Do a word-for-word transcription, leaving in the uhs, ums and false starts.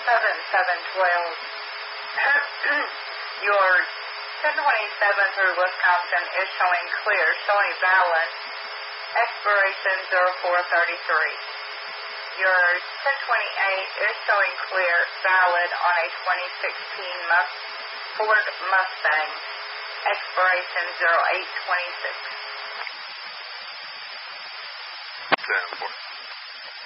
seven seven twelve. Your ten twenty-seven through Wisconsin is showing clear, showing valid. Expiration zero four thirty-three. Your ten twenty-eight is showing clear, valid on a twenty sixteen Mus- Ford Mustang. Expiration zero eight twenty-six. ten four.